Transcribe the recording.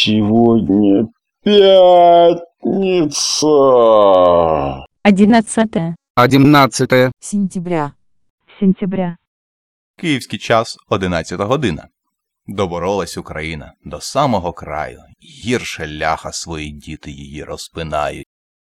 Сегодня пятница. 11 сентября. Київський час 11 година. Доборолась Україна до самого краю. Гірше ляха свої діти її розпинають.